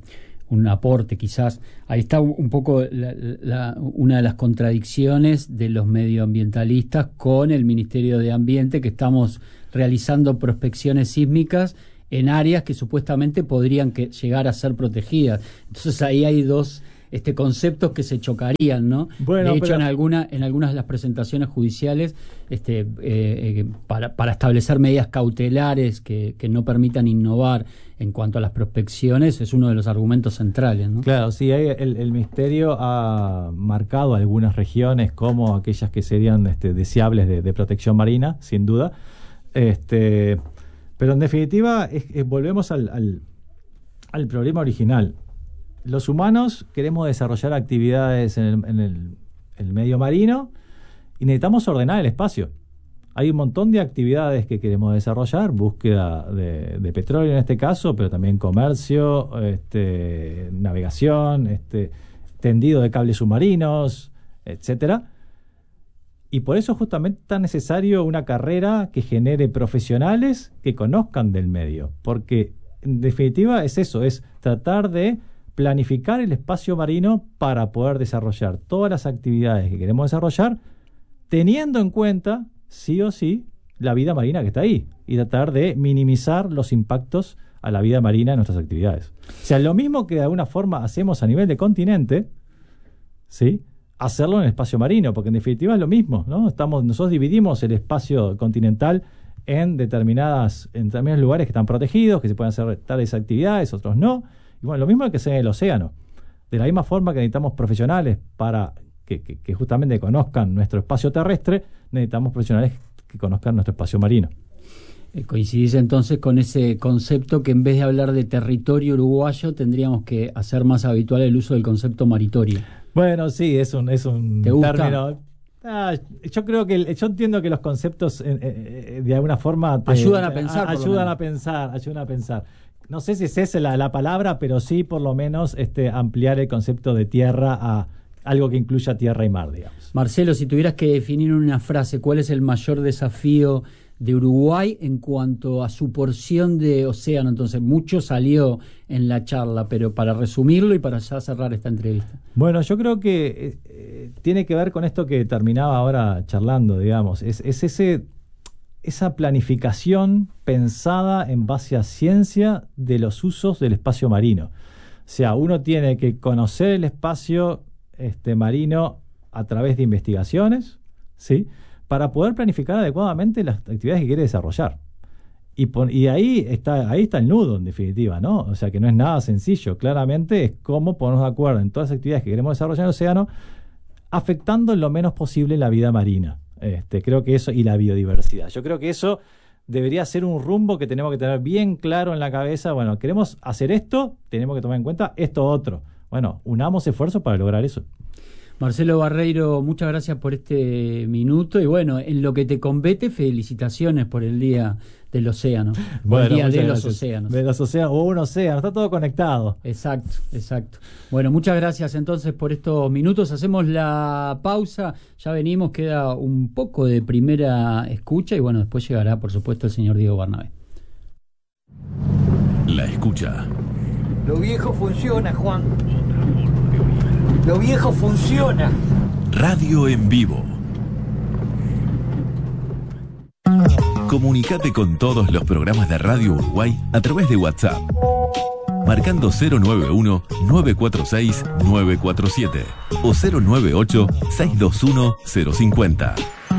un aporte quizás. Ahí está un poco una de las contradicciones de los medioambientalistas con el Ministerio de Ambiente, que estamos realizando prospecciones sísmicas en áreas que supuestamente podrían llegar a ser protegidas. Entonces ahí hay dos conceptos que se chocarían, ¿no? Bueno, de hecho, pero en algunas de las presentaciones judiciales, para establecer medidas cautelares que no permitan innovar en cuanto a las prospecciones, es uno de los argumentos centrales, ¿no? Claro, sí, el Ministerio ha marcado algunas regiones como aquellas que serían deseables de protección marina, sin duda. Pero en definitiva, volvemos al problema original. Los humanos queremos desarrollar actividades en el medio marino y necesitamos ordenar el espacio. Hay un montón de actividades que queremos desarrollar, búsqueda de petróleo en este caso, pero también comercio, navegación, tendido de cables submarinos, etcétera. Y por eso justamente es tan necesario una carrera que genere profesionales que conozcan del medio, porque en definitiva es eso, es tratar de planificar el espacio marino para poder desarrollar todas las actividades que queremos desarrollar, teniendo en cuenta, sí o sí, la vida marina que está ahí, y tratar de minimizar los impactos a la vida marina en nuestras actividades. O sea, lo mismo que de alguna forma hacemos a nivel de continente, ¿sí?, hacerlo en el espacio marino, porque en definitiva es lo mismo, ¿no? Nosotros dividimos el espacio continental en determinados lugares que están protegidos, que se pueden hacer tales actividades, otros no. Y bueno, lo mismo hay que hacer en el océano. De la misma forma que necesitamos profesionales para que justamente conozcan nuestro espacio terrestre, necesitamos profesionales que conozcan nuestro espacio marino. ¿Coincidís entonces con ese concepto que en vez de hablar de territorio uruguayo tendríamos que hacer más habitual el uso del concepto maritorio? Bueno, sí, es un ¿Te gusta? término. Yo creo que yo entiendo que los conceptos de alguna forma ayudan a pensar. Ayudan a pensar. No sé si es esa la palabra, pero sí por lo menos ampliar el concepto de tierra a algo que incluya tierra y mar, digamos. Marcelo, si tuvieras que definir en una frase, ¿cuál es el mayor desafío de Uruguay en cuanto a su porción de océano? Entonces, mucho salió en la charla, pero para resumirlo y para ya cerrar esta entrevista. Bueno, yo creo que tiene que ver con esto que terminaba ahora charlando, digamos. Es esa planificación pensada en base a ciencia de los usos del espacio marino. O sea, uno tiene que conocer el espacio marino a través de investigaciones, ¿sí?, para poder planificar adecuadamente las actividades que quiere desarrollar. Y ahí está el nudo, en definitiva, ¿no? O sea, que no es nada sencillo. Claramente es cómo ponernos de acuerdo en todas las actividades que queremos desarrollar en el océano, afectando lo menos posible la vida marina. Creo que eso, y la biodiversidad. Yo creo que eso debería ser un rumbo que tenemos que tener bien claro en la cabeza. Bueno, queremos hacer esto, tenemos que tomar en cuenta esto otro. Bueno, unamos esfuerzos para lograr eso. Marcelo Barreiro, muchas gracias por este minuto y bueno, en lo que te compete, felicitaciones por el Día del Océano. Bueno, el Día de los gracias. Océanos. De los océanos, o un océano, está todo conectado. Exacto. Bueno, muchas gracias entonces por estos minutos. Hacemos la pausa, ya venimos, queda un poco de primera escucha y bueno, después llegará, por supuesto, el señor Diego Barnabé. La escucha. Lo viejo funciona, Juan. Lo viejo funciona. Radio en vivo. Comunicate con todos los programas de Radio Uruguay a través de WhatsApp. Marcando 091-946-947 o 098-621-050.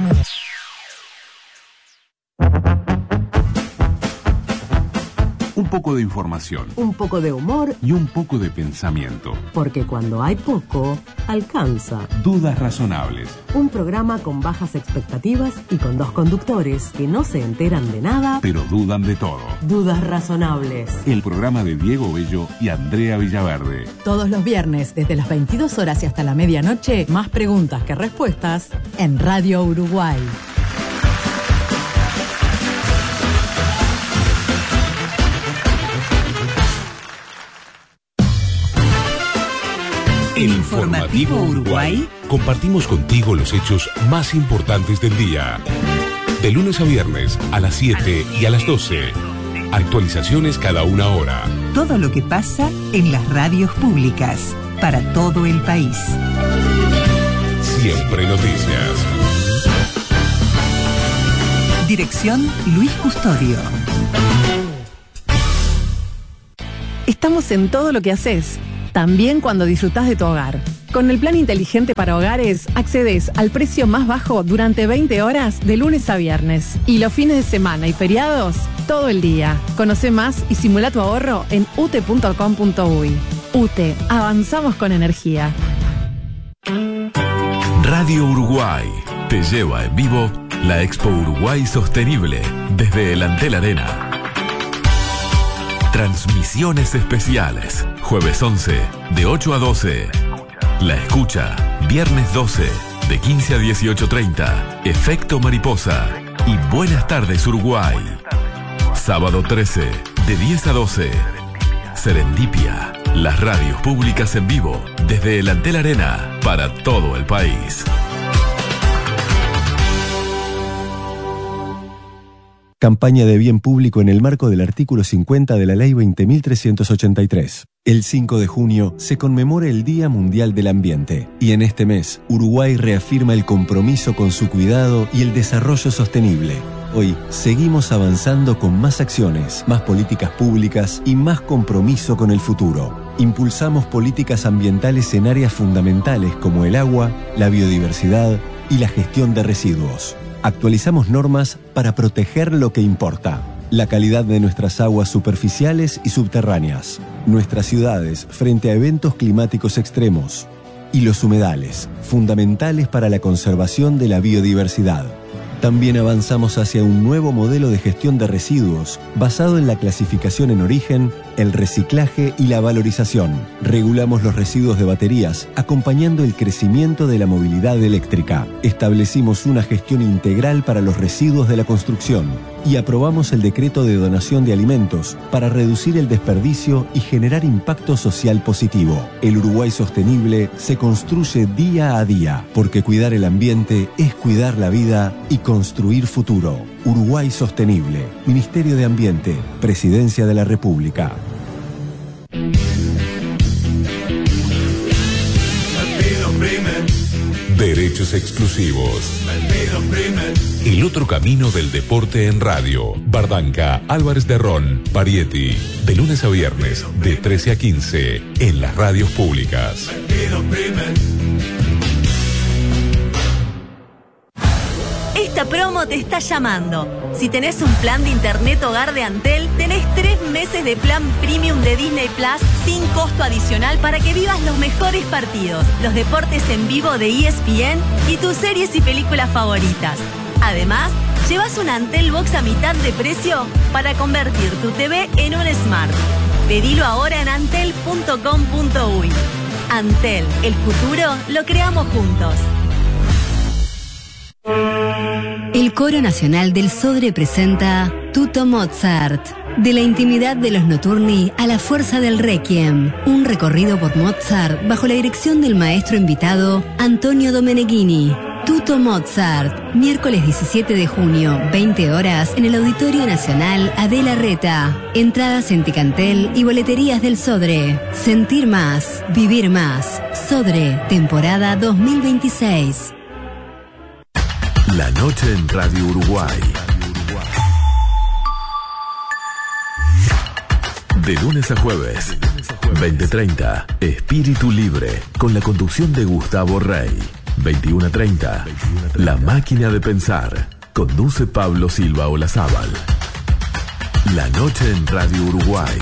Un poco de información. Un poco de humor. Y un poco de pensamiento. Porque cuando hay poco, alcanza. Dudas razonables. Un programa con bajas expectativas y con dos conductores que no se enteran de nada, pero dudan de todo. Dudas razonables. El programa de Diego Bello y Andrea Villaverde. Todos los viernes, desde las 22 horas y hasta la medianoche, más preguntas que respuestas en Radio Uruguay. El Informativo Uruguay. Compartimos contigo los hechos más importantes del día. De lunes a viernes a las 7 y a las 12. Actualizaciones cada 1 hora. Todo lo que pasa en las radios públicas para todo el país. Siempre noticias. Dirección Luis Custodio. Estamos en todo lo que haces, también cuando disfrutás de tu hogar. Con el plan inteligente para hogares, accedes al precio más bajo durante 20 horas de lunes a viernes. Y los fines de semana y feriados, todo el día. Conoce más y simula tu ahorro en ute.com.uy. UTE, avanzamos con energía. Radio Uruguay te lleva en vivo la Expo Uruguay Sostenible desde el Antel Arena. Transmisiones especiales, jueves 11, de 8 a 12. La Escucha, viernes 12, de 15 a 18:30. Efecto Mariposa y Buenas tardes Uruguay. Sábado 13, de 10 a 12. Serendipia, las radios públicas en vivo desde el Antel Arena para todo el país. Campaña de bien público en el marco del artículo 50 de la Ley 20.383. El 5 de junio se conmemora el Día Mundial del Ambiente y en este mes Uruguay reafirma el compromiso con su cuidado y el desarrollo sostenible. Hoy seguimos avanzando con más acciones, más políticas públicas y más compromiso con el futuro. Impulsamos políticas ambientales en áreas fundamentales como el agua, la biodiversidad y la gestión de residuos. Actualizamos normas para proteger lo que importa: la calidad de nuestras aguas superficiales y subterráneas, nuestras ciudades frente a eventos climáticos extremos y los humedales, fundamentales para la conservación de la biodiversidad. También avanzamos hacia un nuevo modelo de gestión de residuos basado en la clasificación en origen, el reciclaje y la valorización. Regulamos los residuos de baterías, acompañando el crecimiento de la movilidad eléctrica. Establecimos una gestión integral para los residuos de la construcción y aprobamos el decreto de donación de alimentos para reducir el desperdicio y generar impacto social positivo. El Uruguay sostenible se construye día a día, porque cuidar el ambiente es cuidar la vida y construir futuro. Uruguay Sostenible, Ministerio de Ambiente, Presidencia de la República. Derechos exclusivos. El otro camino del deporte en radio. Bardanca, Álvarez de Ron, Parietti. De lunes a viernes, de 13 a 15, en las radios públicas. Esta promo te está llamando. Si tenés un plan de internet hogar de Antel, tenés 3 meses de plan premium de Disney Plus sin costo adicional para que vivas los mejores partidos, los deportes en vivo de ESPN y tus series y películas favoritas. Además, llevas una Antel Box a mitad de precio para convertir tu TV en un Smart. Pedilo ahora en antel.com.uy. Antel, el futuro lo creamos juntos. El Coro Nacional del Sodre presenta Tutto Mozart. De la intimidad de los notturni a la fuerza del Requiem. Un recorrido por Mozart bajo la dirección del maestro invitado Antonio Domeneghini. Tutto Mozart, miércoles 17 de junio, 20 horas, en el Auditorio Nacional Adela Reta. Entradas en Ticantel y boleterías del Sodre. Sentir más, vivir más. Sodre, temporada 2026. La noche en Radio Uruguay. De lunes a jueves, 20:30, Espíritu Libre, con la conducción de Gustavo Rey. 21:30, La Máquina de Pensar, conduce Pablo Silva Olazábal. La noche en Radio Uruguay.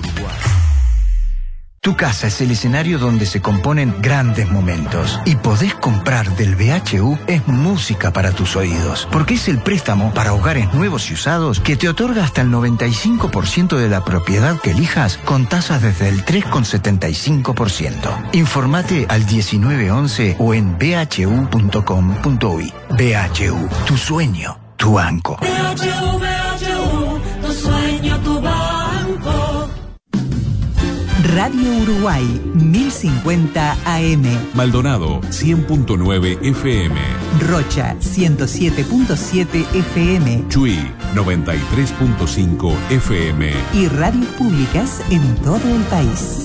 Tu casa es el escenario donde se componen grandes momentos. Y podés comprar del BHU es música para tus oídos. Porque es el préstamo para hogares nuevos y usados que te otorga hasta el 95% de la propiedad que elijas con tasas desde el 3,75%. Informate al 1911 o en bhu.com.uy. BHU, tu sueño, tu banco. BHU, tu sueño, tu banco. Radio Uruguay 1050 AM. Maldonado 100.9 FM. Rocha 107.7 FM. Chuy 93.5 FM. Y radios públicas en todo el país.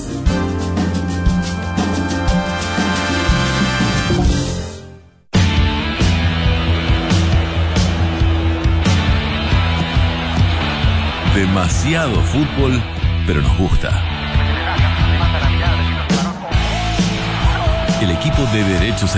Demasiado fútbol, pero nos gusta. El equipo de Derechos